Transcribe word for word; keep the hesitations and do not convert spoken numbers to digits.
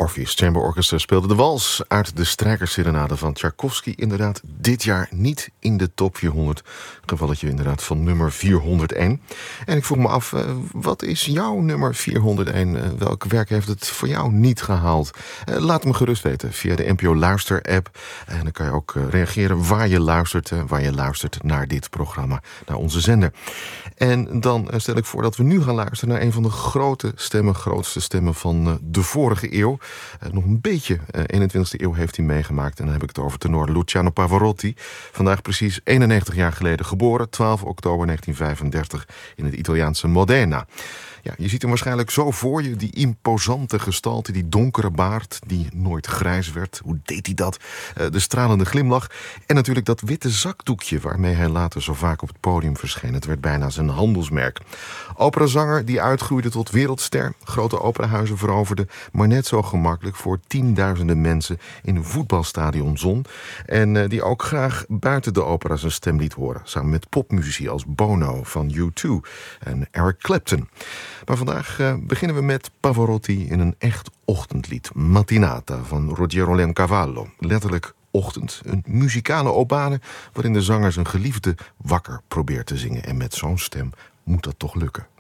Orpheus Chamber Orchestra speelde de wals uit de Strijkerserenade van Tchaikovsky. Inderdaad, dit jaar niet in de top vierhonderd. Gevalletje inderdaad van nummer vierhonderdéén. En ik vroeg me af, uh, wat is jouw nummer vierhonderdéén? Uh, welk werk heeft het voor jou niet gehaald? Uh, laat me gerust weten via de N P O Luister-app. En dan kan je ook uh, reageren waar je luistert, uh, waar je luistert naar dit programma, naar onze zender. En dan uh, stel ik voor dat we nu gaan luisteren naar een van de grote stemmen, grootste stemmen van uh, de vorige eeuw. Uh, nog een beetje uh, eenentwintigste eeuw heeft hij meegemaakt. En dan heb ik het over tenor Luciano Pavarotti. Vandaag precies eenennegentig jaar geleden geboren. twaalf oktober negentien vijfendertig in het Italiaanse Modena. Ja, je ziet hem waarschijnlijk zo voor je, die imposante gestalte, die donkere baard die nooit grijs werd. Hoe deed hij dat? Uh, de stralende glimlach en natuurlijk dat witte zakdoekje waarmee hij later zo vaak op het podium verscheen. Het werd bijna zijn handelsmerk. Operazanger die uitgroeide tot wereldster, grote operahuizen veroverde, maar net zo gemakkelijk voor tienduizenden mensen in een voetbalstadion zon. En uh, die ook graag buiten de opera zijn stem liet horen, samen met popmuzici als Bono van U twee en Eric Clapton. Maar vandaag uh, beginnen we met Pavarotti in een echt ochtendlied. Mattinata van Ruggiero Leoncavallo. Letterlijk ochtend. Een muzikale opbane waarin de zanger zijn geliefde wakker probeert te zingen. En met zo'n stem moet dat toch lukken.